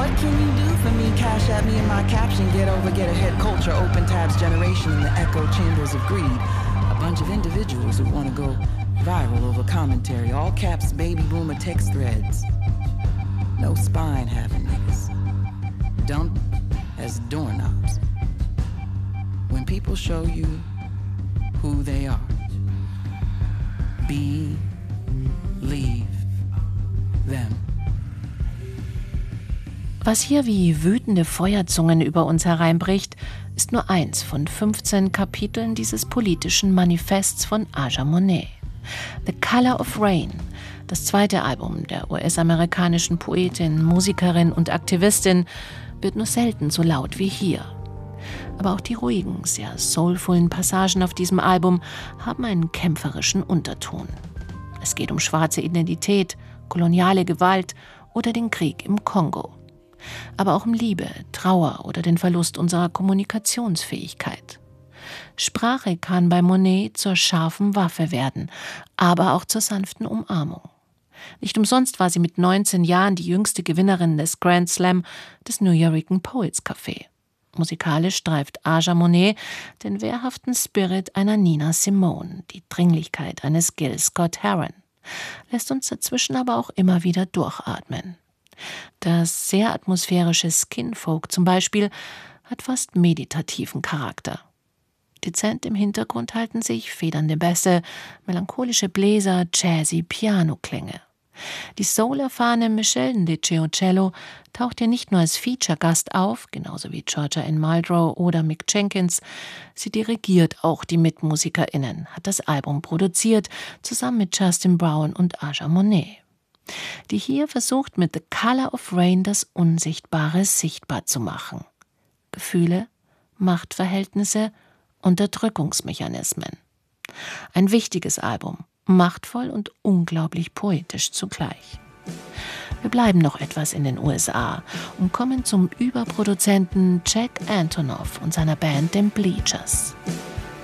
What can you do for me? Cash at me in my caption. Get over, get ahead culture. Open tabs generation in the echo chambers of greed. A bunch of individuals who want to go viral over commentary. All caps, baby boomer text threads. No spine having niggas. Dumb as doorknobs. When people show you who they are, believe them. Was hier wie wütende Feuerzungen über uns hereinbricht, ist nur eins von 15 Kapiteln dieses politischen Manifests von Aja Monet. The Color of Rain, das zweite Album der US-amerikanischen Poetin, Musikerin und Aktivistin, wird nur selten so laut wie hier. Aber auch die ruhigen, sehr soulvollen Passagen auf diesem Album haben einen kämpferischen Unterton. Es geht um schwarze Identität, koloniale Gewalt oder den Krieg im Kongo. Aber auch um Liebe, Trauer oder den Verlust unserer Kommunikationsfähigkeit. Sprache kann bei Monet zur scharfen Waffe werden, aber auch zur sanften Umarmung. Nicht umsonst war sie mit 19 Jahren die jüngste Gewinnerin des Grand Slam des New Yorican Poets Café. Musikalisch streift Aja Monet den wehrhaften Spirit einer Nina Simone, die Dringlichkeit eines Gil Scott-Heron, lässt uns dazwischen aber auch immer wieder durchatmen. Das sehr atmosphärische Skinfolk zum Beispiel hat fast meditativen Charakter. Dezent im Hintergrund halten sich federnde Bässe, melancholische Bläser, jazzy Pianoklänge. Die soul-erfahrene Michelle Ndiciocello taucht hier nicht nur als Feature-Gast auf, genauso wie Georgia Ann Muldrow oder Mick Jenkins. Sie dirigiert auch die MitmusikerInnen, hat das Album produziert, zusammen mit Justin Brown und Aja Monet, die hier versucht, mit The Color of Rain das Unsichtbare sichtbar zu machen. Gefühle, Machtverhältnisse, Unterdrückungsmechanismen. Ein wichtiges Album, machtvoll und unglaublich poetisch zugleich. Wir bleiben noch etwas in den USA und kommen zum Überproduzenten Jack Antonoff und seiner Band, den Bleachers.